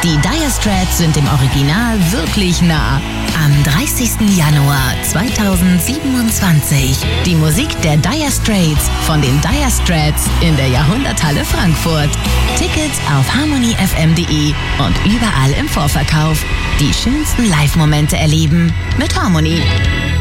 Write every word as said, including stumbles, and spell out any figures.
Die Dire Straits sind im Original wirklich nah. Am dreißigsten Januar zweitausendsiebenundzwanzig. Die Musik der Dire Straits von den Dire Straits in der Jahrhunderthalle Frankfurt. Tickets auf harmony f m punkt d e und überall im Vorverkauf. Die schönsten Live-Momente erleben mit Harmony.